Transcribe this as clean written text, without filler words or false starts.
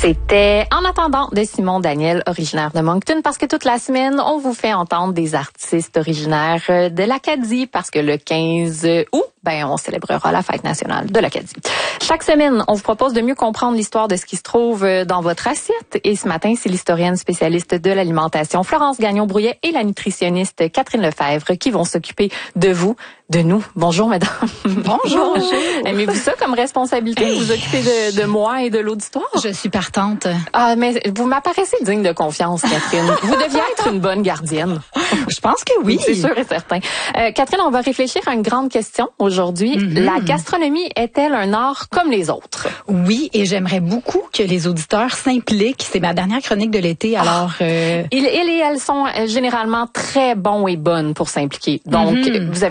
C'était En attendant de Simon Daniel, originaire de Moncton, parce que toute la semaine, on vous fait entendre des artistes originaires de l'Acadie, parce que le 15 août, on célébrera la fête nationale de l'Acadie. Chaque semaine, on vous propose de mieux comprendre l'histoire de ce qui se trouve dans votre assiette. Et ce matin, c'est l'historienne spécialiste de l'alimentation Florence Gagnon-Brouillet et la nutritionniste Catherine Lefebvre qui vont s'occuper de vous, de nous. Bonjour, mesdames. Bonjour. Aimez-vous ça comme responsabilité, vous occuper de moi et de l'auditoire? Je suis partante. Ah, mais vous m'apparaissez digne de confiance, Catherine. Vous deviez être une bonne gardienne. Je pense que oui. C'est sûr et certain. Catherine, on va réfléchir à une grande question aujourd'hui. La gastronomie est-elle un art comme les autres? Oui, et j'aimerais beaucoup que les auditeurs s'impliquent. C'est ma dernière chronique de l'été, alors... Ils et elles sont généralement très bons et bonnes pour s'impliquer. Donc, vous avez